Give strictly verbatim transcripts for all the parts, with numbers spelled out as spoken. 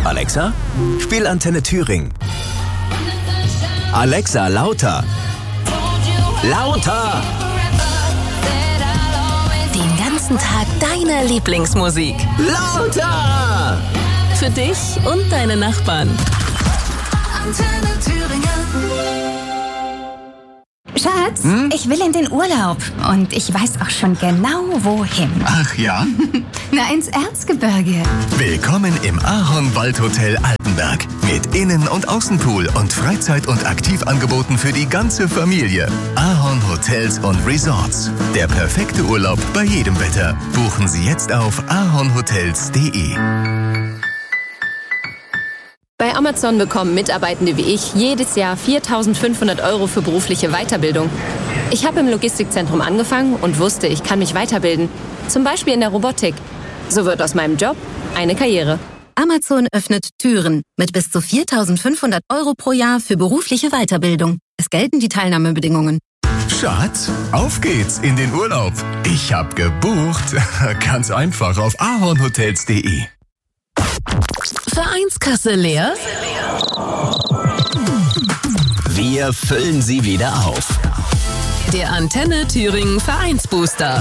Alexa, spiel Antenne Thüringen. Alexa, lauter. Lauter! Den ganzen Tag deine Lieblingsmusik. Lauter! Für dich und deine Nachbarn. Antenne Thüringen. Schatz, hm? ich will in den Urlaub und ich weiß auch schon genau, wohin. Ach ja? Na, ins Erzgebirge. Willkommen im Ahorn-Waldhotel Altenberg. Mit Innen- und Außenpool und Freizeit- und Aktivangeboten für die ganze Familie. Ahorn Hotels und Resorts. Der perfekte Urlaub bei jedem Wetter. Buchen Sie jetzt auf ahornhotels punkt de. Bei Amazon bekommen Mitarbeitende wie ich jedes Jahr viertausendfünfhundert Euro für berufliche Weiterbildung. Ich habe im Logistikzentrum angefangen und wusste, ich kann mich weiterbilden. Zum Beispiel in der Robotik. So wird aus meinem Job eine Karriere. Amazon öffnet Türen mit bis zu viertausendfünfhundert Euro pro Jahr für berufliche Weiterbildung. Es gelten die Teilnahmebedingungen. Schatz, auf geht's in den Urlaub. Ich hab gebucht. Ganz einfach auf ahornhotels punkt de. Vereinskasse leer? Wir füllen sie wieder auf. Der Antenne Thüringen Vereinsbooster.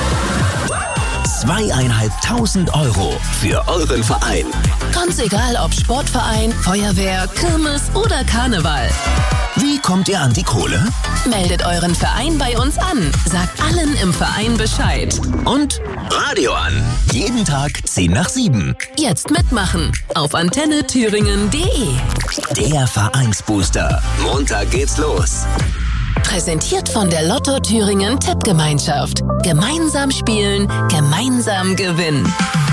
Zweieinhalbtausend Euro für euren Verein. Ganz egal ob Sportverein, Feuerwehr, Kirmes oder Karneval. Wie kommt ihr an die Kohle? Meldet euren Verein bei uns an. Sagt allen im Verein Bescheid. Und Radio an. Jeden Tag zehn nach sieben. Jetzt mitmachen auf antenne thüringen punkt de. Der Vereinsbooster. Montag geht's los. Präsentiert von der Lotto Thüringen Tippgemeinschaft. Gemeinsam spielen, gemeinsam gewinnen.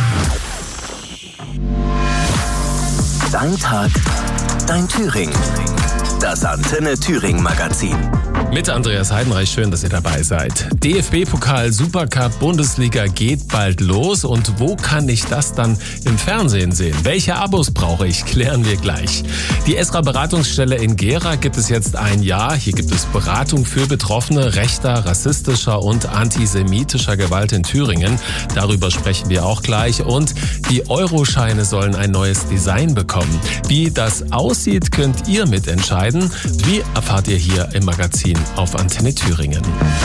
Dein Tag, dein Thüringen. Das Antenne Thüringen Magazin. Mit Andreas Heidenreich, schön, dass ihr dabei seid. D F B-Pokal, Supercup, Bundesliga geht bald los. Und wo kann ich das dann im Fernsehen sehen? Welche Abos brauche ich? Klären wir gleich. Die Esra-Beratungsstelle in Gera gibt es jetzt ein Jahr. Hier gibt es Beratung für Betroffene rechter, rassistischer und antisemitischer Gewalt in Thüringen. Darüber sprechen wir auch gleich. Und die Euroscheine sollen ein neues Design bekommen. Wie das aussieht, könnt ihr mitentscheiden. Wie erfahrt ihr hier im Magazin auf Antenne Thüringen.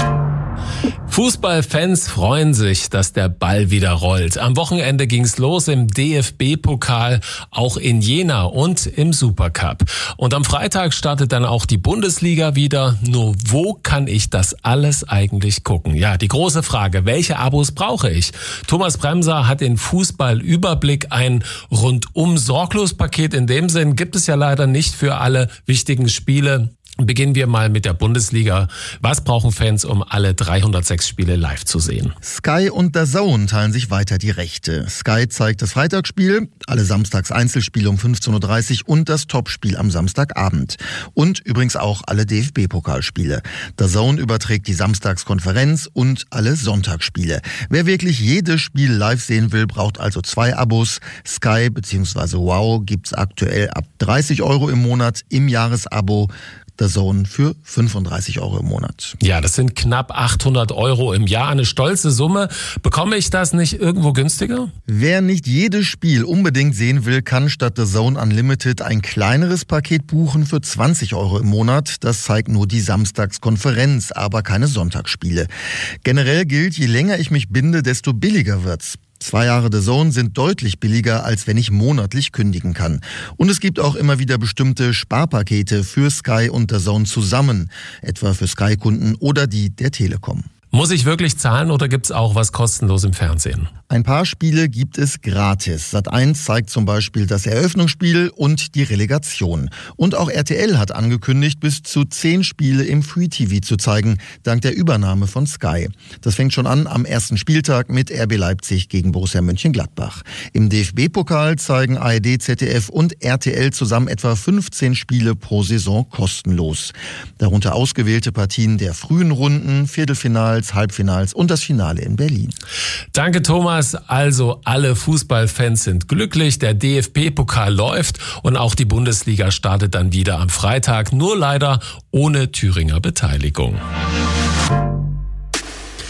Fußballfans freuen sich, dass der Ball wieder rollt. Am Wochenende ging's los im D F B-Pokal, auch in Jena und im Supercup. Und am Freitag startet dann auch die Bundesliga wieder. Nur wo kann ich das alles eigentlich gucken? Ja, die große Frage, welche Abos brauche ich? Thomas Bremser hat den Fußballüberblick, ein Rundum-Sorglos-Paket. In dem Sinn gibt es ja leider nicht für alle wichtigen Spiele. Beginnen wir mal mit der Bundesliga. Was brauchen Fans, um alle dreihundertsechs Spiele live zu sehen? Sky und D A Z N teilen sich weiter die Rechte. Sky zeigt das Freitagsspiel, alle samstags Einzelspiele um fünfzehn Uhr dreißig und das Topspiel am Samstagabend. Und übrigens auch alle D F B-Pokalspiele. D A Z N überträgt die Samstagskonferenz und alle Sonntagsspiele. Wer wirklich jedes Spiel live sehen will, braucht also zwei Abos. Sky bzw. Wow gibt's aktuell ab dreißig Euro im Monat im Jahresabo. D A Z N für fünfunddreißig Euro im Monat. Ja, das sind knapp achthundert Euro im Jahr. Eine stolze Summe. Bekomme ich das nicht irgendwo günstiger? Wer nicht jedes Spiel unbedingt sehen will, kann statt D A Z N Unlimited ein kleineres Paket buchen für zwanzig Euro im Monat. Das zeigt nur die Samstagskonferenz, aber keine Sonntagsspiele. Generell gilt, je länger ich mich binde, desto billiger wird's. Zwei Jahre D A Z N sind deutlich billiger, als wenn ich monatlich kündigen kann. Und es gibt auch immer wieder bestimmte Sparpakete für Sky und D A Z N zusammen, etwa für Sky-Kunden oder die der Telekom. Muss ich wirklich zahlen oder gibt's auch was kostenlos im Fernsehen? Ein paar Spiele gibt es gratis. Sat eins zeigt zum Beispiel das Eröffnungsspiel und die Relegation. Und auch R T L hat angekündigt, bis zu zehn Spiele im Free-T V zu zeigen, dank der Übernahme von Sky. Das fängt schon an am ersten Spieltag mit R B Leipzig gegen Borussia Mönchengladbach. Im D F B-Pokal zeigen A R D, Z D F und R T L zusammen etwa fünfzehn Spiele pro Saison kostenlos. Darunter ausgewählte Partien der frühen Runden, Viertelfinals, Halbfinals und das Finale in Berlin. Danke, Thomas. Also alle Fußballfans sind glücklich, der D F B-Pokal läuft und auch die Bundesliga startet dann wieder am Freitag, nur leider ohne Thüringer Beteiligung.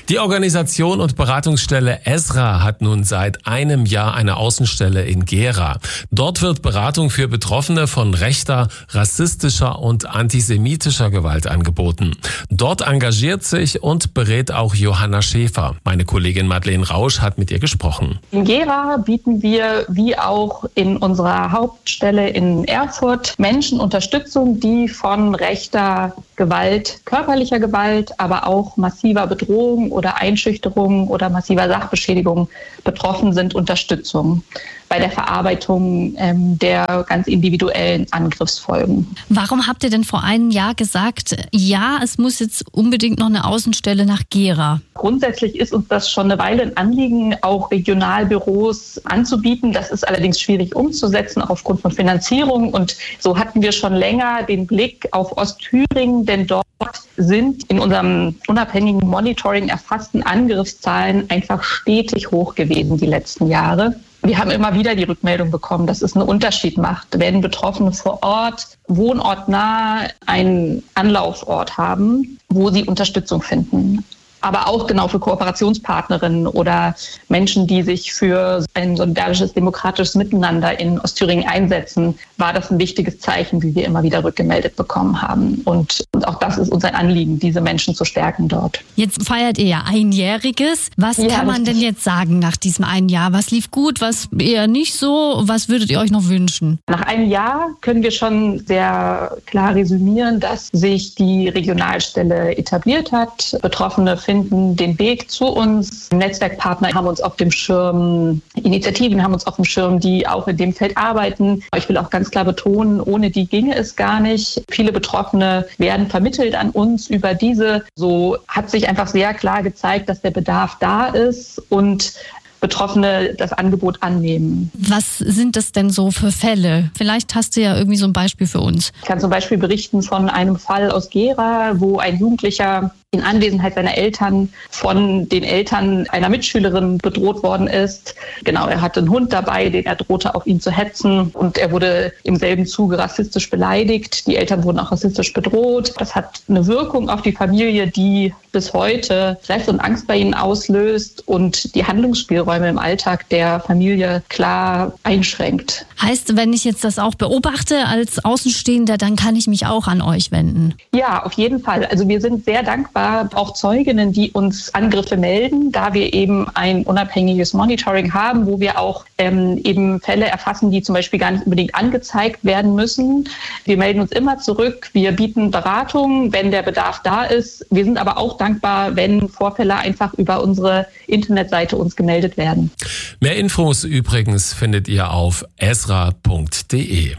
Die Organisation und Beratungsstelle Ezra hat nun seit einem Jahr eine Außenstelle in Gera. Dort wird Beratung für Betroffene von rechter, rassistischer und antisemitischer Gewalt angeboten. Dort engagiert sich und berät auch Johanna Schäfer. Meine Kollegin Madeleine Rausch hat mit ihr gesprochen. In Gera bieten wir, wie auch in unserer Hauptstelle in Erfurt, Menschen Unterstützung, die von rechter Gewalt, körperlicher Gewalt, aber auch massiver Bedrohung oder Einschüchterung oder massiver Sachbeschädigung betroffen sind, Unterstützung bei der Verarbeitung ähm, der ganz individuellen Angriffsfolgen. Warum habt ihr denn vor einem Jahr gesagt, ja, es muss jetzt unbedingt noch eine Außenstelle nach Gera? Grundsätzlich ist uns das schon eine Weile ein Anliegen, auch Regionalbüros anzubieten. Das ist allerdings schwierig umzusetzen aufgrund von Finanzierung. Und so hatten wir schon länger den Blick auf Ostthüringen, denn dort sind in unserem unabhängigen Monitoring erfassten Angriffszahlen einfach stetig hoch gewesen die letzten Jahre. Wir haben immer wieder die Rückmeldung bekommen, dass es einen Unterschied macht, wenn Betroffene vor Ort, wohnortnah einen Anlaufort haben, wo sie Unterstützung finden. Aber auch genau für Kooperationspartnerinnen oder Menschen, die sich für ein solidarisches, demokratisches Miteinander in Ostthüringen einsetzen, war das ein wichtiges Zeichen, wie wir immer wieder rückgemeldet bekommen haben. Und, und auch das ist uns ein Anliegen, diese Menschen zu stärken dort. Jetzt feiert ihr ja Einjähriges. Was Ja, kann man richtig. denn jetzt sagen nach diesem einen Jahr? Was lief gut, was eher nicht so? Was würdet ihr euch noch wünschen? Nach einem Jahr können wir schon sehr klar resümieren, dass sich die Regionalstelle etabliert hat. Betroffene finden den Weg zu uns. Netzwerkpartner haben uns auf dem Schirm, Initiativen haben uns auf dem Schirm, die auch in dem Feld arbeiten. Ich will auch ganz klar betonen, ohne die ginge es gar nicht. Viele Betroffene werden vermittelt an uns über diese. So hat sich einfach sehr klar gezeigt, dass der Bedarf da ist und Betroffene das Angebot annehmen. Was sind das denn so für Fälle? Vielleicht hast du ja irgendwie so ein Beispiel für uns. Ich kann zum Beispiel berichten von einem Fall aus Gera, wo ein Jugendlicher in Anwesenheit seiner Eltern von den Eltern einer Mitschülerin bedroht worden ist. Genau, er hatte einen Hund dabei, den er drohte, auf ihn zu hetzen. Und er wurde im selben Zuge rassistisch beleidigt. Die Eltern wurden auch rassistisch bedroht. Das hat eine Wirkung auf die Familie, die bis heute Stress und Angst bei ihnen auslöst und die Handlungsspielräume im Alltag der Familie klar einschränkt. Heißt, wenn ich jetzt das auch beobachte als Außenstehender, dann kann ich mich auch an euch wenden? Ja, auf jeden Fall. Also wir sind sehr dankbar, auch Zeuginnen, die uns Angriffe melden, da wir eben ein unabhängiges Monitoring haben, wo wir auch ähm, eben Fälle erfassen, die zum Beispiel gar nicht unbedingt angezeigt werden müssen. Wir melden uns immer zurück, wir bieten Beratung, wenn der Bedarf da ist. Wir sind aber auch dankbar, wenn Vorfälle einfach über unsere Internetseite uns gemeldet werden. Mehr Infos übrigens findet ihr auf ezra punkt de.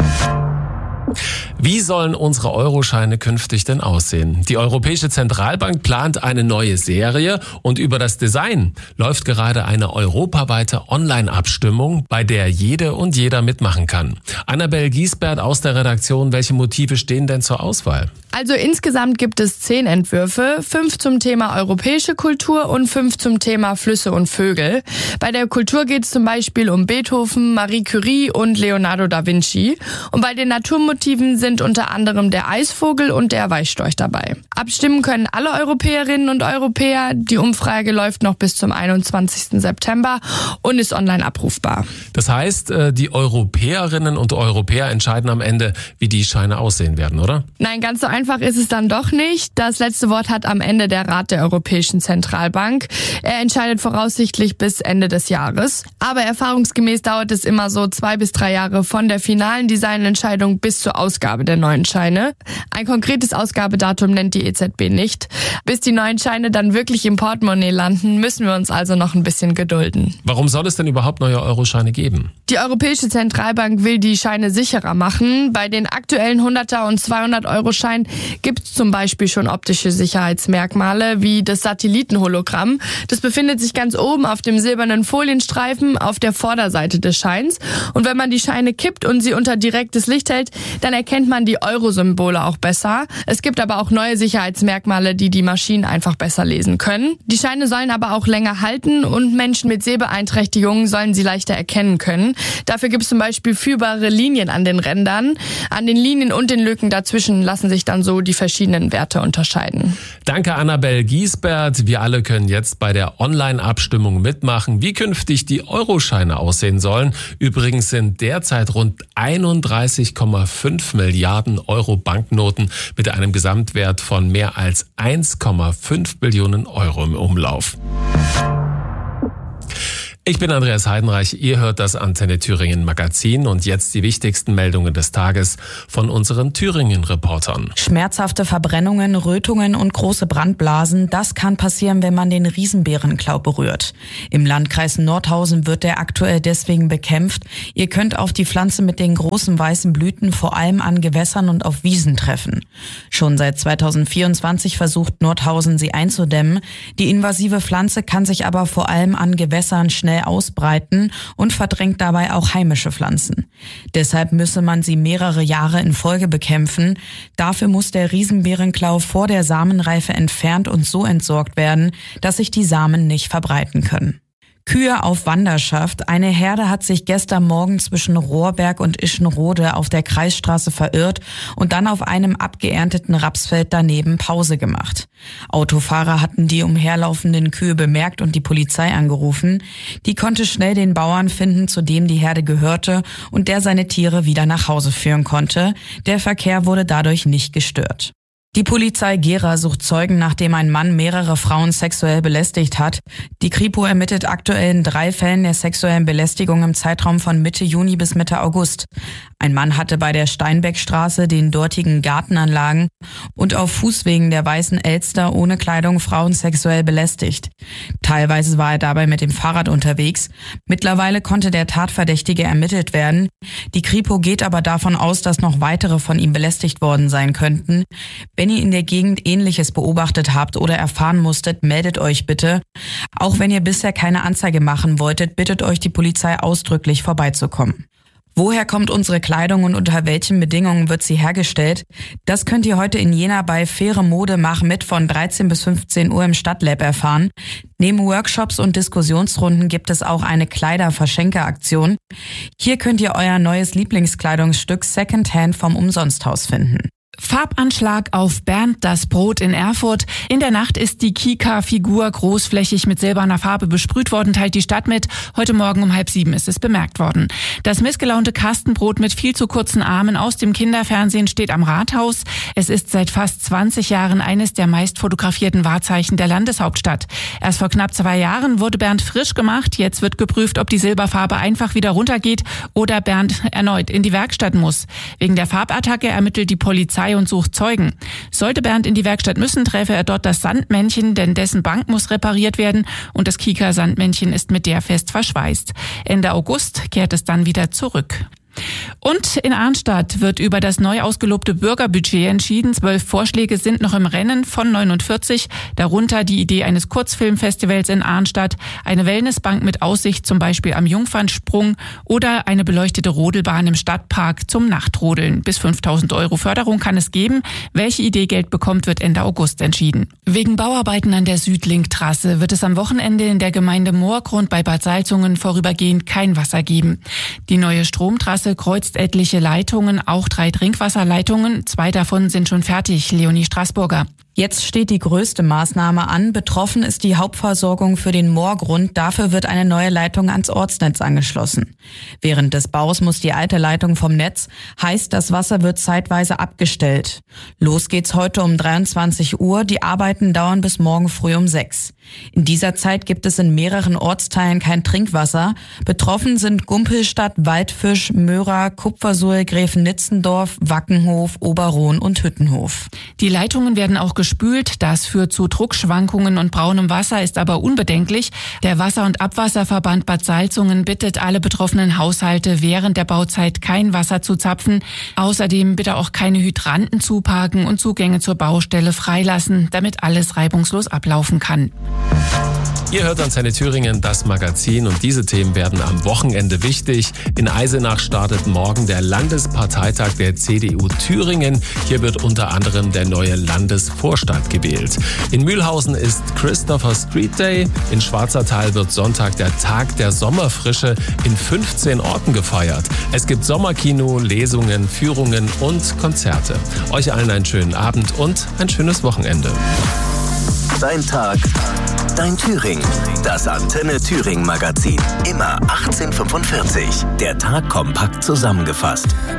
Wie sollen unsere Euroscheine künftig denn aussehen? Die Europäische Zentralbank plant eine neue Serie und über das Design läuft gerade eine europaweite Online-Abstimmung, bei der jede und jeder mitmachen kann. Annabel Giesbert aus der Redaktion, welche Motive stehen denn zur Auswahl? Also insgesamt gibt es zehn Entwürfe, fünf zum Thema europäische Kultur und fünf zum Thema Flüsse und Vögel. Bei der Kultur geht es zum Beispiel um Beethoven, Marie Curie und Leonardo da Vinci. Und bei den Naturmotiven sind unter anderem der Eisvogel und der Weißstorch dabei. Abstimmen können alle Europäerinnen und Europäer. Die Umfrage läuft noch bis zum einundzwanzigsten September und ist online abrufbar. Das heißt, die Europäerinnen und Europäer entscheiden am Ende, wie die Scheine aussehen werden, oder? Nein, ganz so einfach ist es dann doch nicht. Das letzte Wort hat am Ende der Rat der Europäischen Zentralbank. Er entscheidet voraussichtlich bis Ende des Jahres. Aber erfahrungsgemäß dauert es immer so zwei bis drei Jahre von der finalen Designentscheidung bis zur Ausgabe der neuen Scheine. Ein konkretes Ausgabedatum nennt die E Z B nicht. Bis die neuen Scheine dann wirklich im Portemonnaie landen, müssen wir uns also noch ein bisschen gedulden. Warum soll es denn überhaupt neue Euroscheine geben? Die Europäische Zentralbank will die Scheine sicherer machen. Bei den aktuellen hunderter und zweihundert Euro Scheinen gibt es zum Beispiel schon optische Sicherheitsmerkmale wie das Satellitenhologramm. Das befindet sich ganz oben auf dem silbernen Folienstreifen auf der Vorderseite des Scheins. Und wenn man die Scheine kippt und sie unter direktes Licht hält, Dann erkennt man die Euro-Symbole auch besser. Es gibt aber auch neue Sicherheitsmerkmale, die die Maschinen einfach besser lesen können. Die Scheine sollen aber auch länger halten und Menschen mit Sehbeeinträchtigungen sollen sie leichter erkennen können. Dafür gibt es zum Beispiel führbare Linien an den Rändern. An den Linien und den Lücken dazwischen lassen sich dann so die verschiedenen Werte unterscheiden. Danke, Annabel Giesbert. Wir alle können jetzt bei der Online-Abstimmung mitmachen, wie künftig die Euroscheine aussehen sollen. Übrigens sind derzeit rund einunddreißig Komma fünf Milliarden Euro Banknoten mit einem Gesamtwert von mehr als eins Komma fünf Billionen Euro im Umlauf. Ich bin Andreas Heidenreich, ihr hört das Antenne Thüringen Magazin und jetzt die wichtigsten Meldungen des Tages von unseren Thüringen-Reportern. Schmerzhafte Verbrennungen, Rötungen und große Brandblasen, das kann passieren, wenn man den Riesenbeerenklau berührt. Im Landkreis Nordhausen wird der aktuell deswegen bekämpft. Ihr könnt auf die Pflanze mit den großen weißen Blüten vor allem an Gewässern und auf Wiesen treffen. Schon seit zweitausendvierundzwanzig versucht Nordhausen, sie einzudämmen. Die invasive Pflanze kann sich aber vor allem an Gewässern schnell ausbreiten und verdrängt dabei auch heimische Pflanzen. Deshalb müsse man sie mehrere Jahre in Folge bekämpfen. Dafür muss der Riesenbeerenklau vor der Samenreife entfernt und so entsorgt werden, dass sich die Samen nicht verbreiten können. Kühe auf Wanderschaft. Eine Herde hat sich gestern Morgen zwischen Rohrberg und Ischenrode auf der Kreisstraße verirrt und dann auf einem abgeernteten Rapsfeld daneben Pause gemacht. Autofahrer hatten die umherlaufenden Kühe bemerkt und die Polizei angerufen. Die konnte schnell den Bauern finden, zu dem die Herde gehörte und der seine Tiere wieder nach Hause führen konnte. Der Verkehr wurde dadurch nicht gestört. Die Polizei Gera sucht Zeugen, nachdem ein Mann mehrere Frauen sexuell belästigt hat. Die Kripo ermittelt aktuell in drei Fällen der sexuellen Belästigung im Zeitraum von Mitte Juni bis Mitte August. Ein Mann hatte bei der Steinbeckstraße, den dortigen Gartenanlagen und auf Fußwegen der Weißen Elster ohne Kleidung Frauen sexuell belästigt. Teilweise war er dabei mit dem Fahrrad unterwegs. Mittlerweile konnte der Tatverdächtige ermittelt werden. Die Kripo geht aber davon aus, dass noch weitere von ihm belästigt worden sein könnten. Wenn ihr in der Gegend Ähnliches beobachtet habt oder erfahren musstet, meldet euch bitte. Auch wenn ihr bisher keine Anzeige machen wolltet, bittet euch die Polizei ausdrücklich vorbeizukommen. Woher kommt unsere Kleidung und unter welchen Bedingungen wird sie hergestellt? Das könnt ihr heute in Jena bei Faire Mode Mach mit von dreizehn bis fünfzehn Uhr im Stadtlab erfahren. Neben Workshops und Diskussionsrunden gibt es auch eine Kleiderverschenkeraktion. Hier könnt ihr euer neues Lieblingskleidungsstück Secondhand vom Umsonsthaus finden. Farbanschlag auf Bernd das Brot in Erfurt. In der Nacht ist die Kika-Figur großflächig mit silberner Farbe besprüht worden, teilt die Stadt mit. Heute Morgen um halb sieben ist es bemerkt worden. Das missgelaunte Kastenbrot mit viel zu kurzen Armen aus dem Kinderfernsehen steht am Rathaus. Es ist seit fast zwanzig Jahren eines der meist fotografierten Wahrzeichen der Landeshauptstadt. Erst vor knapp zwei Jahren wurde Bernd frisch gemacht. Jetzt wird geprüft, ob die Silberfarbe einfach wieder runtergeht oder Bernd erneut in die Werkstatt muss. Wegen der Farbattacke ermittelt die Polizei und sucht Zeugen. Sollte Bernd in die Werkstatt müssen, träfe er dort das Sandmännchen, denn dessen Bank muss repariert werden und das Kika-Sandmännchen ist mit der fest verschweißt. Ende August kehrt es dann wieder zurück. Und in Arnstadt wird über das neu ausgelobte Bürgerbudget entschieden. Zwölf Vorschläge sind noch im Rennen von neunundvierzig. Darunter die Idee eines Kurzfilmfestivals in Arnstadt, eine Wellnessbank mit Aussicht zum Beispiel am Jungfernsprung oder eine beleuchtete Rodelbahn im Stadtpark zum Nachtrodeln. Bis fünftausend Euro Förderung kann es geben. Welche Idee Geld bekommt, wird Ende August entschieden. Wegen Bauarbeiten an der Südlink-Trasse wird es am Wochenende in der Gemeinde Moorgrund bei Bad Salzungen vorübergehend kein Wasser geben. Die neue Stromtrasse kreuzt etliche Leitungen, auch drei Trinkwasserleitungen. Zwei davon sind schon fertig. Leonie Straßburger. Jetzt steht die größte Maßnahme an. Betroffen ist die Hauptversorgung für den Moorgrund. Dafür wird eine neue Leitung ans Ortsnetz angeschlossen. Während des Baus muss die alte Leitung vom Netz, heißt, das Wasser wird zeitweise abgestellt. Los geht's heute um dreiundzwanzig Uhr. Die Arbeiten dauern bis morgen früh um sechs. In dieser Zeit gibt es in mehreren Ortsteilen kein Trinkwasser. Betroffen sind Gumpelstadt, Waldfisch, Möhra, Kupfersuhl, Gräfenitzendorf, Wackenhof, Oberrohn und Hüttenhof. Die Leitungen werden auch gespült. Das führt zu Druckschwankungen und braunem Wasser, ist aber unbedenklich. Der Wasser- und Abwasserverband Bad Salzungen bittet alle betroffenen Haushalte, während der Bauzeit kein Wasser zu zapfen. Außerdem bitte auch keine Hydranten zuparken und Zugänge zur Baustelle freilassen, damit alles reibungslos ablaufen kann. Ihr hört Antenne Thüringen, das Magazin, und diese Themen werden am Wochenende wichtig. In Eisenach startet morgen der Landesparteitag der C D U Thüringen. Hier wird unter anderem der neue Landesvorstand gewählt. In Mühlhausen ist Christopher Street Day. In Schwarzertal wird Sonntag der Tag der Sommerfrische in fünfzehn Orten gefeiert. Es gibt Sommerkino, Lesungen, Führungen und Konzerte. Euch allen einen schönen Abend und ein schönes Wochenende. Dein Tag, dein Thüringen. Das Antenne Thüringen Magazin. Immer achtzehn Uhr fünfundvierzig. Der Tag kompakt zusammengefasst.